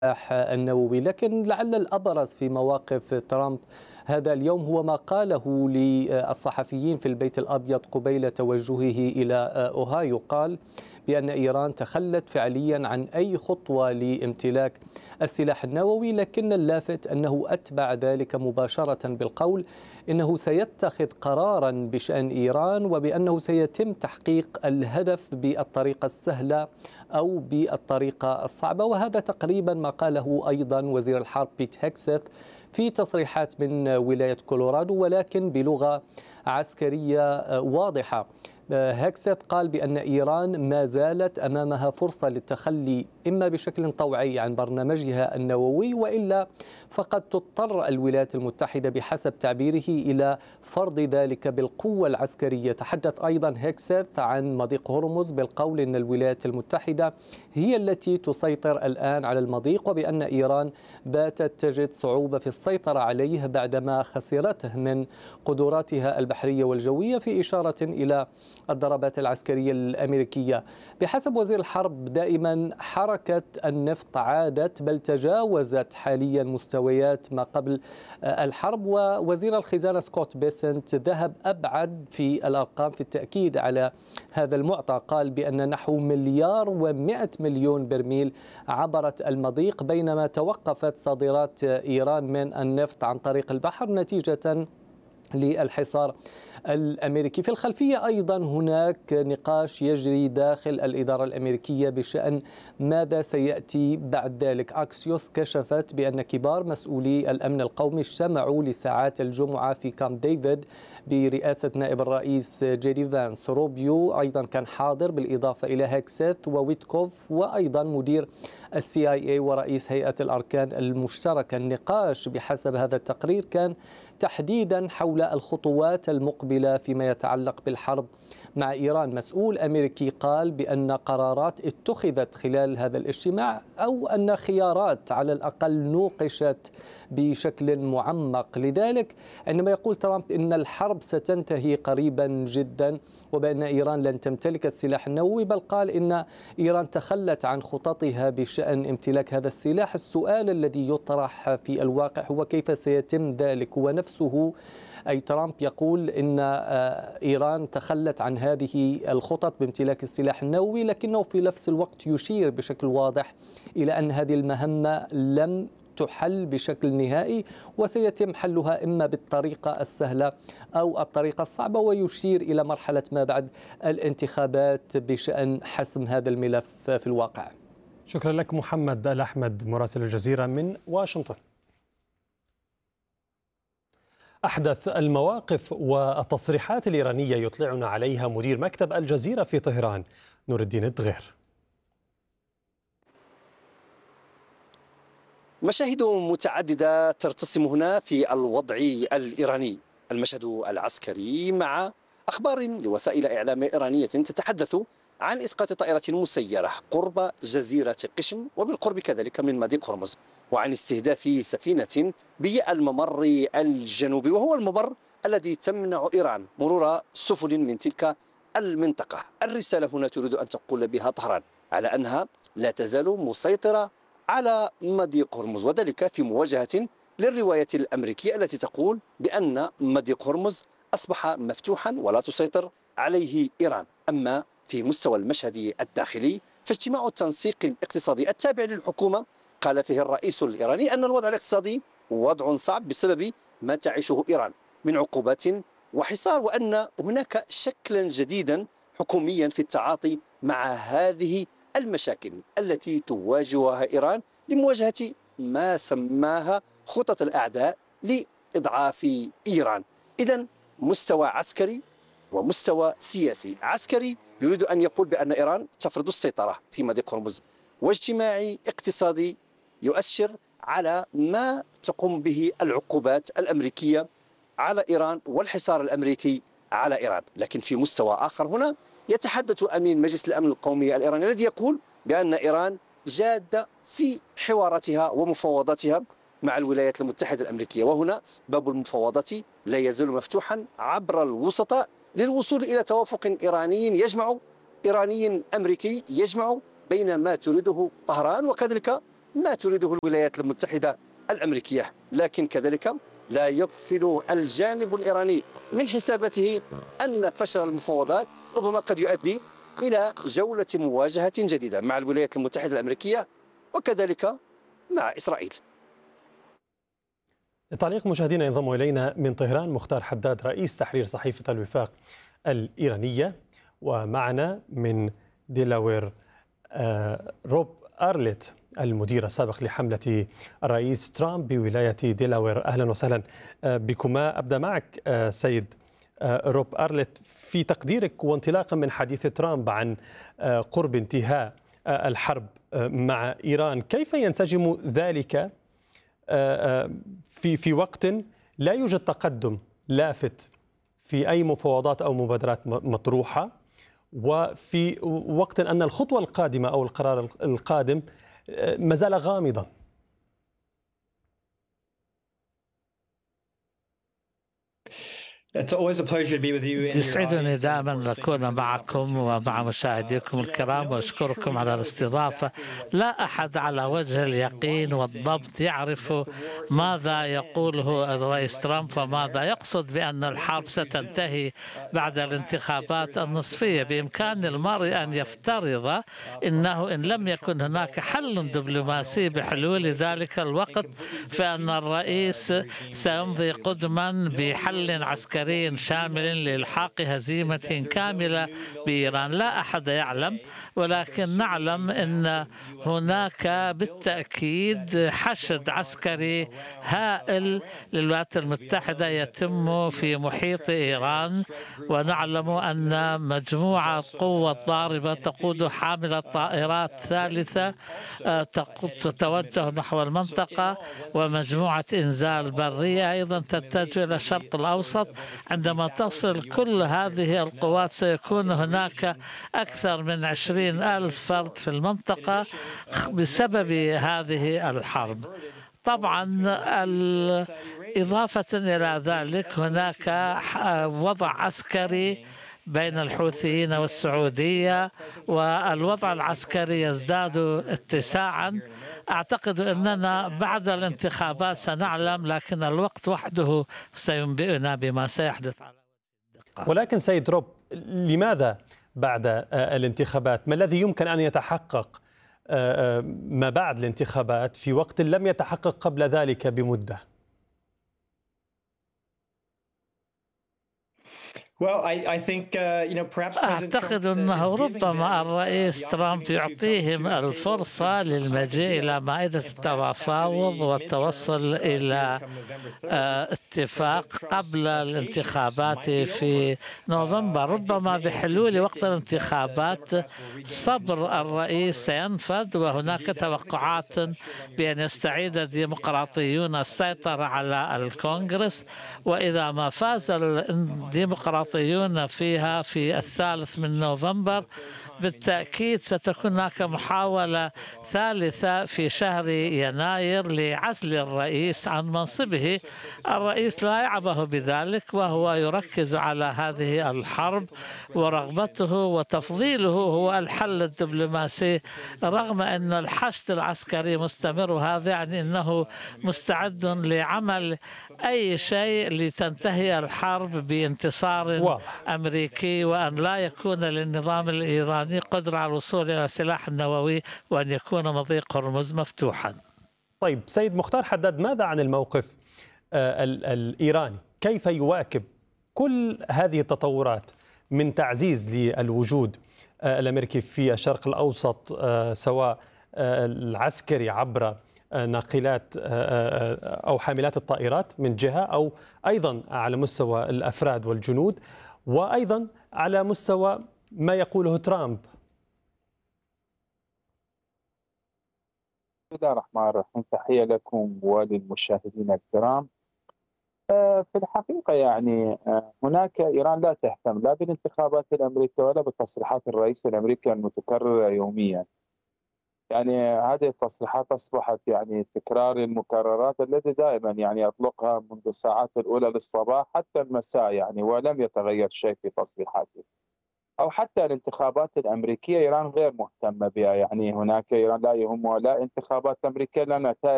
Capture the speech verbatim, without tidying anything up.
النووي. لكن لعل الأبرز في مواقف ترامب هذا اليوم هو ما قاله للصحفيين في البيت الأبيض قبيل توجهه إلى أوهايو. قال بأن إيران تخلت فعليا عن أي خطوة لامتلاك السلاح النووي، لكن اللافت أنه أتبع ذلك مباشرة بالقول إنه سيتخذ قرارا بشأن إيران، وبأنه سيتم تحقيق الهدف بالطريقة السهلة أو بالطريقة الصعبة. وهذا تقريبا ما قاله أيضا وزير الحرب بيت هيكسث في تصريحات من ولاية كولورادو، ولكن بلغة عسكرية واضحة. هيكسث قال بأن إيران ما زالت أمامها فرصة للتخلي إما بشكل طوعي عن برنامجها النووي، وإلا فقد تضطر الولايات المتحدة بحسب تعبيره إلى فرض ذلك بالقوة العسكرية. تحدث أيضا هيكسث عن مضيق هرمز بالقول إن الولايات المتحدة هي التي تسيطر الآن على المضيق، وبأن إيران باتت تجد صعوبة في السيطرة عليه بعدما خسرته من قدراتها البحرية والجوية، في إشارة إلى الضربات العسكرية الأمريكية. بحسب وزير الحرب دائما حركة النفط عادت بل تجاوزت حاليا مستويات ما قبل الحرب، ووزير الخزانة سكوت بيسنت ذهب أبعد في الأرقام في التأكيد على هذا المعطى. قال بأن نحو مليار ومئة مليون برميل عبرت المضيق، بينما توقفت صادرات إيران من النفط عن طريق البحر نتيجة للحصار الأمريكي. في الخلفية أيضا هناك نقاش يجري داخل الإدارة الأمريكية بشأن ماذا سيأتي بعد ذلك. أكسيوس كشفت بأن كبار مسؤولي الأمن القومي اجتمعوا لساعات الجمعة في كامب ديفيد برئاسة نائب الرئيس جيدي فانس. روبيو أيضا كان حاضر، بالإضافة إلى هيكسث وويتكوف وأيضا مدير السي آي إي ورئيس هيئة الأركان المشتركة. النقاش بحسب هذا التقرير كان تحديدا حول الخطوات المقبلة فيما يتعلق بالحرب مع إيران. مسؤول أمريكي قال بأن قرارات اتخذت خلال هذا الاجتماع، أو أن خيارات على الأقل نوقشت بشكل معمق. لذلك عندما يقول ترامب إن الحرب ستنتهي قريبا جدا وبأن إيران لن تمتلك السلاح النووي، بل قال إن إيران تخلت عن خططها بشأن امتلاك هذا السلاح، السؤال الذي يطرح في الواقع هو كيف سيتم ذلك. ونفسه أي ترامب يقول إن إيران تخلت عن هذه الخطط بامتلاك السلاح النووي، لكنه في نفس الوقت يشير بشكل واضح إلى أن هذه المهمة لم تحل بشكل نهائي، وسيتم حلها إما بالطريقة السهلة أو الطريقة الصعبة، ويشير إلى مرحلة ما بعد الانتخابات بشأن حسم هذا الملف في الواقع. شكرا لك محمد الأحمد مراسل الجزيرة من واشنطن. أحدث المواقف والتصريحات الإيرانية يطلعنا عليها مدير مكتب الجزيرة في طهران نور الدين الدغير. مشاهد متعددة ترتسم هنا في الوضع الإيراني، المشهد العسكري مع أخبار لوسائل إعلام إيرانية تتحدث عن إسقاط طائرة مسيرة قرب جزيرة قشم وبالقرب كذلك من مضيق هرمز، وعن استهداف سفينة بالممر الجنوبي، وهو الممر الذي تمنع إيران مرور سفن من تلك المنطقة. الرسالة هنا تريد أن تقول بها طهران على أنها لا تزال مسيطرة على مضيق هرمز، وذلك في مواجهة للرواية الأمريكية التي تقول بأن مضيق هرمز أصبح مفتوحا ولا تسيطر عليه إيران. أما في مستوى المشهد الداخلي فاجتماع التنسيق الاقتصادي التابع للحكومة قال فيه الرئيس الإيراني أن الوضع الاقتصادي وضع صعب بسبب ما تعيشه إيران من عقوبات وحصار، وأن هناك شكلا جديدا حكوميا في التعاطي مع هذه المشاكل التي تواجهها إيران لمواجهة ما سماها خطط الأعداء لإضعاف إيران. إذن مستوى عسكري ومستوى سياسي. عسكري يريد أن يقول بأن إيران تفرض السيطرة في مضيق هرمز، واجتماعي اقتصادي يؤشر على ما تقوم به العقوبات الأمريكية على إيران والحصار الأمريكي على إيران. لكن في مستوى آخر هنا يتحدث أمين مجلس الأمن القومي الإيراني الذي يقول بأن إيران جادة في حواراتها ومفاوضاتها مع الولايات المتحدة الأمريكية، وهنا باب المفاوضات لا يزال مفتوحا عبر الوسطاء للوصول إلى توافق إيراني يجمع إيراني أمريكي يجمع بين ما تريده طهران وكذلك ما تريده الولايات المتحدة الأمريكية، لكن كذلك لا يغفل الجانب الإيراني من حساباته أن فشل المفاوضات ربما قد يؤدي إلى جولة مواجهة جديدة مع الولايات المتحدة الأمريكية وكذلك مع إسرائيل. لتعليق مشاهدينا ينضم إلينا من طهران مختار حداد رئيس تحرير صحيفة الوفاق الإيرانية، ومعنا من ديلاوير آه روب أرلت المدير السابق لحملة الرئيس ترامب بولاية ديلاوير. أهلا وسهلا بكما. أبدأ معك آه سيد آه روب أرلت، في تقديرك وانطلاقا من حديث ترامب عن آه قرب انتهاء آه الحرب آه مع إيران، كيف ينسجم ذلك في في وقت لا يوجد تقدم لافت في أي مفاوضات أو مبادرات مطروحة، وفي وقت أن الخطوة القادمة أو القرار القادم ما زال غامضا؟ يسعدني دائما أن أكون معكم ومع مشاهديكم الكرام، وأشكركم على الاستضافة. لا أحد على وجه اليقين والضبط يعرف ماذا يقوله الرئيس ترامب وماذا يقصد بأن الحرب ستنتهي بعد الانتخابات النصفية. بإمكان المرء أن يفترض أنه إن لم يكن هناك حل دبلوماسي بحلول ذلك الوقت فإن الرئيس سيمضي قدما بحل عسكري شامل لإلحاق هزيمة كاملة بإيران. لا أحد يعلم، ولكن نعلم أن هناك بالتأكيد حشد عسكري هائل للولايات المتحدة يتم في محيط إيران، ونعلم أن مجموعة قوة ضاربة تقود حاملة طائرات ثالثة تتوجه نحو المنطقة، ومجموعة إنزال برية أيضا تتجه إلى الشرق الأوسط. عندما تصل كل هذه القوات سيكون هناك أكثر من عشرين ألف فرد في المنطقة بسبب هذه الحرب. طبعا إضافة إلى ذلك هناك وضع عسكري بين الحوثيين والسعودية، والوضع العسكري يزداد اتساعا. أعتقد أننا بعد الانتخابات سنعلم، لكن الوقت وحده سينبئنا بما سيحدث على الدقة. ولكن سيد روب، لماذا بعد الانتخابات؟ ما الذي يمكن أن يتحقق ما بعد الانتخابات في وقت لم يتحقق قبل ذلك بمدة؟ أعتقد أنه ربما الرئيس ترامب يعطيهم الفرصة للمجيء إلى مائدة التفاوض والتوصل إلى اتفاق قبل الانتخابات في نوفمبر. ربما بحلول وقت الانتخابات صبر الرئيس سينفذ، وهناك توقعات بأن يستعيد الديمقراطيون السيطرة على الكونغرس، وإذا ما فاز الديمقراطيون فيها في الثالث من نوفمبر بالتأكيد ستكون هناك محاولة ثالثة في شهر يناير لعزل الرئيس عن منصبه. الرئيس لا يعبه بذلك، وهو يركز على هذه الحرب، ورغبته وتفضيله هو الحل الدبلوماسي، رغم أن الحشد العسكري مستمر، وهذا يعني أنه مستعد لعمل أي شيء لتنتهي الحرب بانتصار واضح أمريكي، وأن لا يكون للنظام الإيراني قدرة على الوصول إلى سلاح نووي، وأن يكون مضيق هرمز مفتوحا. طيب سيد مختار حداد، ماذا عن الموقف الإيراني؟ كيف يواكب كل هذه التطورات من تعزيز للوجود الأمريكي في الشرق الأوسط، سواء العسكري عبر ناقلات أو حاملات الطائرات من جهة، أو أيضا على مستوى الأفراد والجنود، وأيضا على مستوى ما يقوله ترامب؟ بسم الله الرحمن الرحيم. تحية لكم وللمشاهدين الكرام. في الحقيقة يعني هناك إيران لا تهتم لا بالانتخابات الأمريكية ولا بتصريحات الرئيس الأمريكي المتكررة يوميا. يعني هذه التصريحات أصبحت يعني تكرار المكررات التي دائما يعني أطلقها منذ الساعات الأولى للصباح حتى المساء، يعني ولم يتغير شيء في تصريحاته. أو حتى الانتخابات الأمريكية إيران غير مهتمة بها، يعني هناك إيران لا يهمها لا انتخابات أمريكية لا نتائج